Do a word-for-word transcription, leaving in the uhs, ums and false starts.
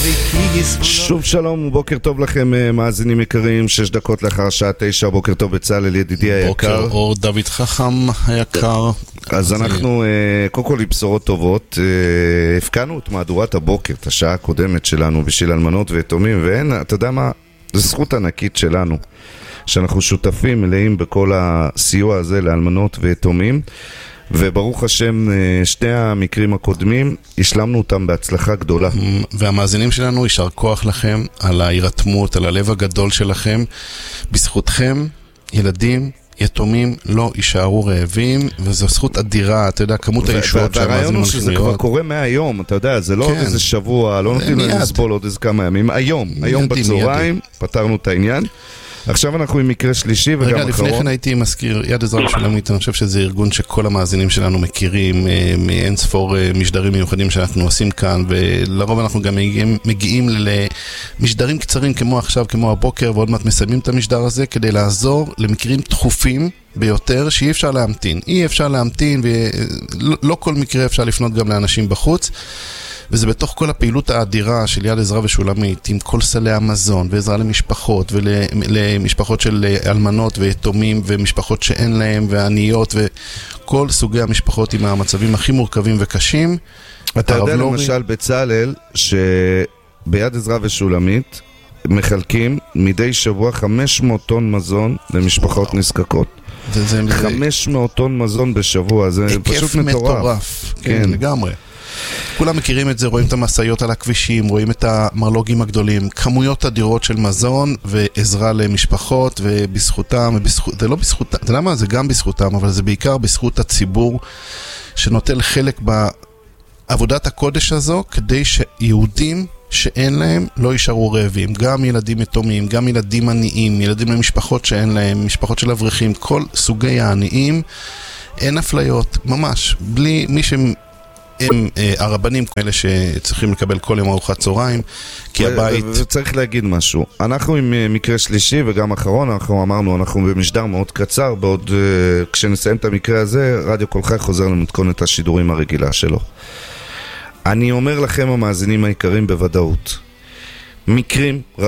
שוב שלום ובוקר טוב לכם מאזינים יקרים, שש דקות לאחר שעה תשע, בוקר טוב בצהל ידידי היקר. בוקר אור דוד חכם היקר. אז אנחנו קודם כל לבשורות טובות, הפקענו את מהדורת הבוקר, את השעה הקודמת שלנו בשביל אלמנות ויתומים, ואין, אתה יודע מה, זו זכות ענקית שלנו, שאנחנו שותפים מלאים בכל הסיוע הזה לאלמנות ויתומים, וברוך השם שתי המקרים הקודמים השלמנו אותם בהצלחה גדולה. והמאזינים שלנו, יישר כוח לכם על ההירתמות, על הלב הגדול שלכם. בזכותכם ילדים יתומים לא יישארו רעבים, וזו זכות אדירה. אתה יודע, כמות הישועות שהמאזינים הולכים שזה כבר קורה מהיום, אתה יודע, זה לא עוד איזה שבוע, לא נותנים להם לסבול עוד איזה כמה ימים. היום, היום בצהריים פתרנו את העניין. עכשיו אנחנו עם מקרה שלישי וגם אחרון. רגע, לפני כן הייתי מזכיר, יד עזרא ושולמית, אני חושב שזה ארגון שכל המאזינים שלנו מכירים, מאין ספור משדרים מיוחדים שאנחנו עושים כאן, ולרוב אנחנו גם מגיעים, מגיעים למשדרים קצרים כמו עכשיו, כמו הבוקר, ועוד מעט מסיימים את המשדר הזה, כדי לעזור למקרים דחופים ביותר, שאי אפשר להמתין. אי אפשר להמתין, ולא כל מקרה אפשר לפנות גם לאנשים בחוץ. וזה בתוך כל הפעילות האדירה של יד עזרא ושולמית, עם כל סלי המזון, ועזרה למשפחות, ולמשפחות של אלמנות ויתומים, ומשפחות שאין להם, ועניות, וכל סוגי המשפחות עם המצבים הכי מורכבים וקשים. אתה יודע למשל בצהל, שביד עזרא ושולמית, מחלקים מדי שבוע חמש מאות טון מזון למשפחות נזקקות. חמש מאות טון מזון בשבוע, זה פשוט מטורף. כן, לגמרי. כולם מכירים את זה, רואים את המסעיות על הכבישים, רואים את המרלוגים הגדולים, כמויות אדירות של מזון ועזרה למשפחות, ובזכותם, ובזכות, זה לא בזכותם, אתה יודע מה? זה גם בזכותם, אבל זה בעיקר בזכות הציבור שנוטל חלק בעבודת הקודש הזו, כדי שיהודים שאין להם לא יישארו רעבים, גם ילדים יתומים, גם ילדים עניים, ילדים למשפחות שאין להם, משפחות של אברכים, כל סוגי העניים, אין אפליות, ממש, בלי מי שהם הם הרבנים כאלה שצריכים לקבל כל יום ארוחת צהריים, כי הבית... וצריך להגיד משהו. אנחנו עם מקרה שלישי וגם אחרון, אנחנו אמרנו, אנחנו במשדר מאוד קצר, בעוד כשנסיים את המקרה הזה, רדיו כל חי חוזר למתכונת השידורים הרגילה שלו. אני אומר לכם המאזינים העיקרים בוודאות, מקרים